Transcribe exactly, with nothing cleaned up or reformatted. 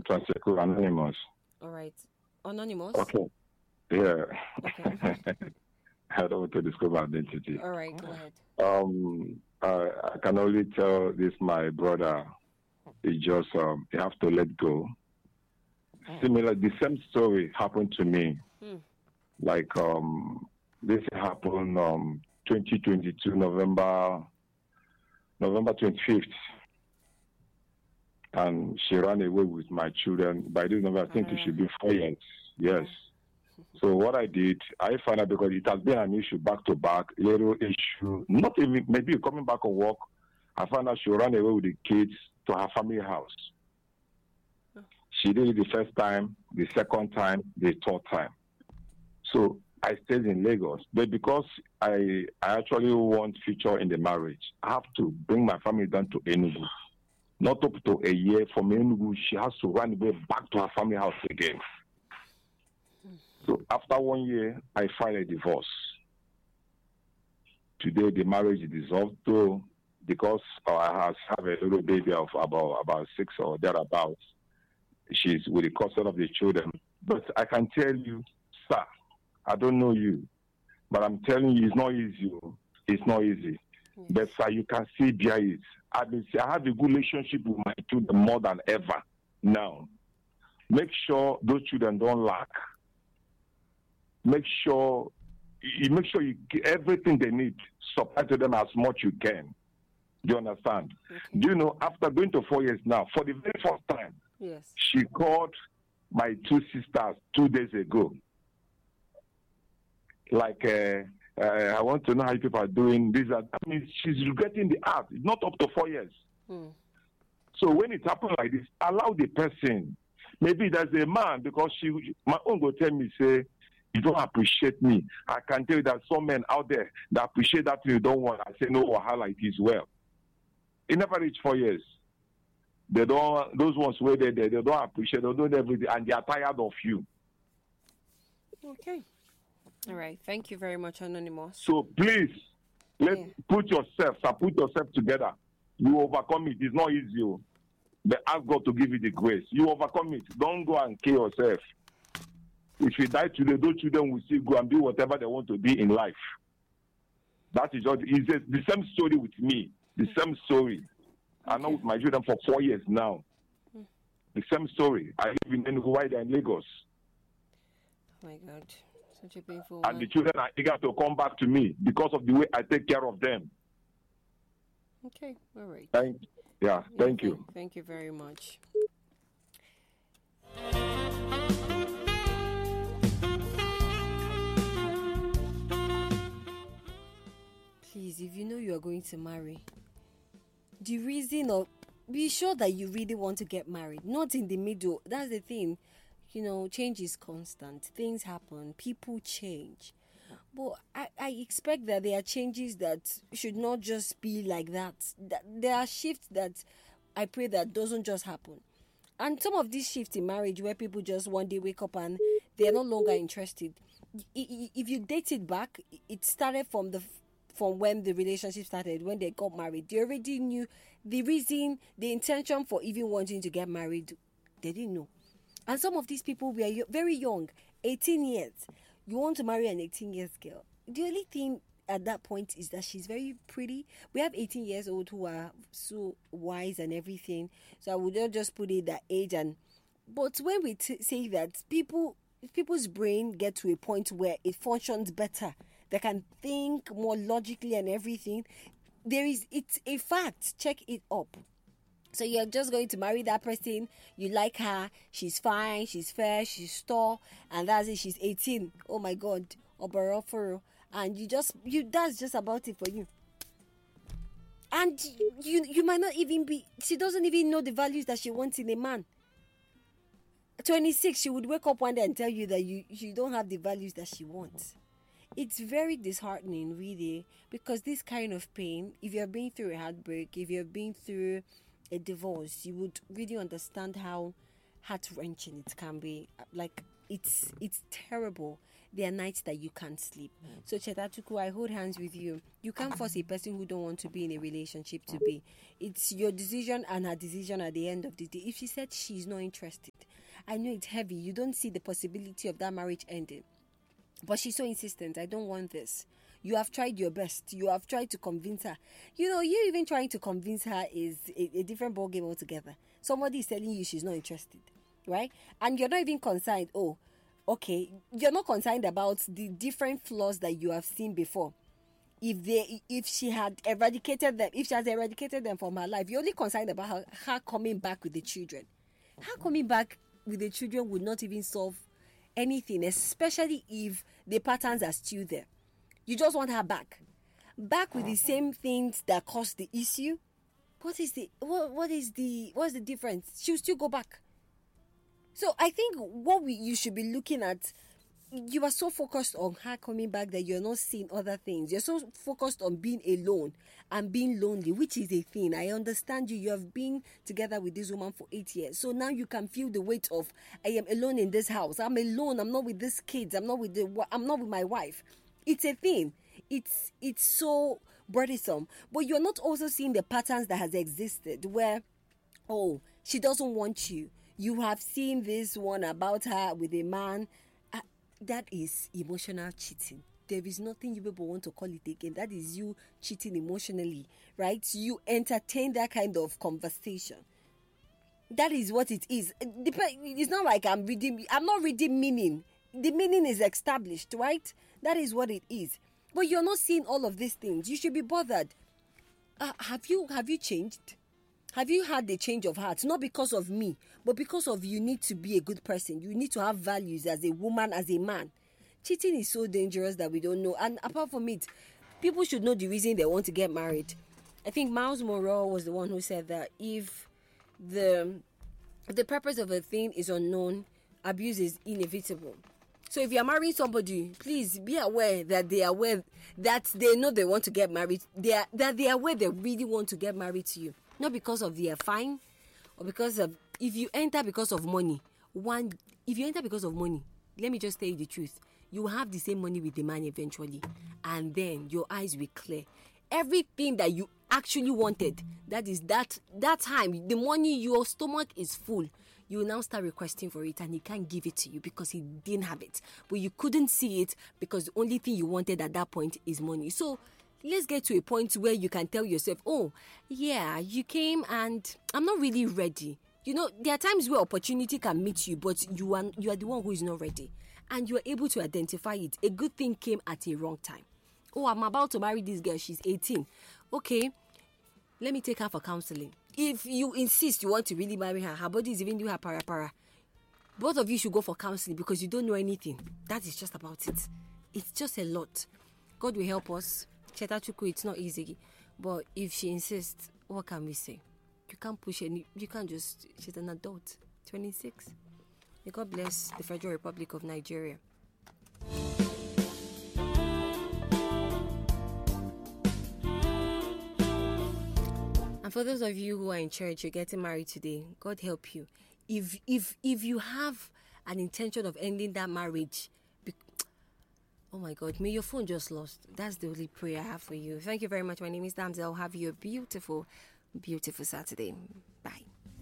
Francisco Anonymous. All right. Anonymous? Okay. Yeah. Okay. I don't want to discover identity. All right, go ahead. Um, I, I can only tell this my brother. He just um, he have to let go. Similar, the same story happened to me. Hmm. Like um, this happened um twenty twenty-two November November twenty-fifth, and she ran away with my children. By this number, I think it should be four years. Yes. So what I did, I found out because it has been an issue back to back, little issue, not even maybe coming back on work. I found out she ran away with the kids to her family house. She did it the first time, the second time, the third time. So I stayed in Lagos, but because I I actually want future in the marriage, I have to bring my family down to Enugu. Not up to a year from Enugu, she has to run away back to her family house again. So after one year, I filed a divorce. Today, the marriage is dissolved, though, because uh, I have a little baby of about about six or thereabouts. She's with the custody of the children. But I can tell you, sir, I don't know you, but I'm telling you, it's not easy. It's not easy. Yes. But sir, you can see there is. I mean, I have a good relationship with my children more than ever now. Make sure those children don't lack. Make sure you make sure you get everything they need, supply to them as much you can. Do you understand? Okay. Do you know, after going to four years now, for the very first time, yes, she called my two sisters two days ago. Like, uh, uh, I want to know how you people are doing this. I mean, she's regretting the act. It's not up to four years. Hmm. So when it happens like this, allow the person. Maybe there's a man, because she, my own will tell me, say, you don't appreciate me. I can tell you that some men out there that appreciate that you don't want. I say, no, wahala, it is well. It never reached four years. They don't, those ones where they, they, they don't appreciate, they don't do everything, and they are tired of you. Okay. All right. Thank you very much, Anonymous. So please, let's yeah. put yourself, so put yourself together. You overcome it. It's not easy. But ask God to give you the grace. You overcome it. Don't go and kill yourself. If you die today, those children will still go and be whatever they want to be in life. That is just, it's just the same story with me. The same story. Okay. I'm not with my children for four years now. Mm. The same story. I live in Enugu, while they're in Lagos. Oh my God. Such a painful And one. the children are eager to come back to me because of the way I take care of them. Okay, all right. Thank, yeah, yeah, thank you. Thank, thank you very much. Please, if you know you are going to marry, the reason of be sure that you really want to get married, not in the middle. That's the thing. You know, change is constant. Things happen. People change. But I, I expect that there are changes that should not just be like that. that. There are shifts that I pray that doesn't just happen. And some of these shifts in marriage where people just one day wake up and they're no longer interested. If you date it back, it started from the from when the relationship started, when they got married. They already knew the reason, the intention for even wanting to get married. They didn't know. And some of these people were very young, eighteen years. You want to marry an eighteen years girl. The only thing at that point is that she's very pretty. We have eighteen years old who are so wise and everything. So I would not just put it that age. And but when we t- say that people, people's brain get to a point where it functions better, they can think more logically and everything. There is, it's a fact. Check it up. So you're just going to marry that person, you like her, she's fine, she's fair, she's tall, and that's it, she's eighteen. Oh my God, Obaroforo. And you just, you that's just about it for you. And you you might not even be, she doesn't even know the values that she wants in a man. twenty-six, she would wake up one day and tell you that you, you don't have the values that she wants. It's very disheartening, really, because this kind of pain, if you're being through a heartbreak, if you're being through a divorce, you would really understand how heart-wrenching it can be. Like, it's it's terrible. There are nights that you can't sleep. So Chetatuku, I hold hands with you. You can't force a person who don't want to be in a relationship to be. It's your decision and her decision at the end of the day. If she said she's not interested, I know it's heavy. You don't see the possibility of that marriage ending. But she's so insistent. I don't want this. You have tried your best. You have tried to convince her. You know, you even trying to convince her is a, a different ballgame altogether. Somebody is telling you she's not interested, right? And you're not even concerned, oh, okay, you're not concerned about the different flaws that you have seen before. If they, if she had eradicated them, if she has eradicated them from her life, you're only concerned about her, her coming back with the children. Her coming back with the children would not even solve anything, especially if the patterns are still there. You just want her back, back with the same things that caused the issue. What is the what? What is the what's the difference? She'll still go back. So I think what we you should be looking at, you are so focused on her coming back that you're not seeing other things. You're so focused on being alone and being lonely, which is a thing. I understand you. You have been together with this woman for eight years. So now you can feel the weight of, I am alone in this house. I'm alone. I'm not with these kids. I'm not with the. I'm not with my wife. It's a thing. It's it's so burdensome. But you're not also seeing the patterns that has existed where, oh, she doesn't want you. You have seen this one about her with a man. Uh, that is emotional cheating. There is nothing you people want to call it again. That is you cheating emotionally, right? You entertain that kind of conversation. That is what it is. It's not like I'm reading. I'm not reading meaning. The meaning is established, right? That is what it is. But you're not seeing all of these things. You should be bothered. Uh, have you have you changed? Have you had a change of heart? Not because of me, but because of you need to be a good person. You need to have values as a woman, as a man. Cheating is so dangerous that we don't know. And apart from it, people should know the reason they want to get married. I think Miles Monroe was the one who said that if the if the purpose of a thing is unknown, abuse is inevitable. So if you're marrying somebody, please be aware that they are aware that they know they want to get married. They are, that they are aware they really want to get married to you. Not because of their fine or because of, if you enter because of money, one, if you enter because of money, let me just tell you the truth. You will have the same money with the man eventually. And then your eyes will clear. Everything that you actually wanted, that is that, that time, the money, your stomach is full. You will now start requesting for it and he can't give it to you because he didn't have it. But you couldn't see it because the only thing you wanted at that point is money. So let's get to a point where you can tell yourself, oh, yeah, you came and I'm not really ready. You know, there are times where opportunity can meet you, but you are, you are the one who is not ready. And you are able to identify it. A good thing came at a wrong time. Oh, I'm about to marry this girl. She's eighteen. Okay, let me take her for counseling. If you insist you want to really marry her, her body is even doing her para para. Both of you should go for counseling because you don't know anything. That is just about it. It's just a lot. God will help us. Chetatuku, it's not easy. But if she insists, what can we say? You can't push any, you can't just, she's an adult. twenty-six. May God bless the Federal Republic of Nigeria. And for those of you who are in church, you're getting married today, God help you. If if if you have an intention of ending that marriage, be- oh my God, may your phone just lost. That's the only prayer I have for you. Thank you very much. My name is Damsel. Have you a beautiful, beautiful Saturday. Bye.